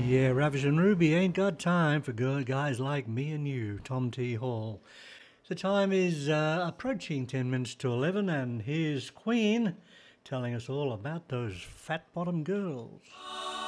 Yeah, Ravish and Ruby ain't got time for guys like me and you, Tom T. Hall. The time is approaching 10 minutes to 11, and here's Queen telling us all about those fat bottom girls.